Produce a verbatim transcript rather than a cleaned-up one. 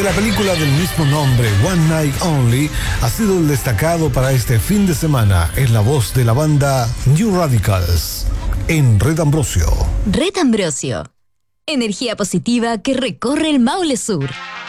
de la película del mismo nombre, One Night Only, ha sido el destacado para este fin de semana en la voz de la banda New Radicals en Red Ambrosio. Red Ambrosio, energía positiva que recorre el Maule Sur.